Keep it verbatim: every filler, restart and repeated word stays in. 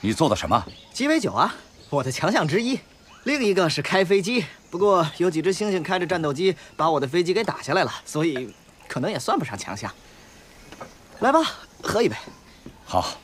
你做的什么？ 鸡尾酒啊，我的强项之一。另一个是开飞机，不过有几只猩猩开着战斗机把我的飞机给打下来了，所以可能也算不上强项。来吧，喝一杯。 好。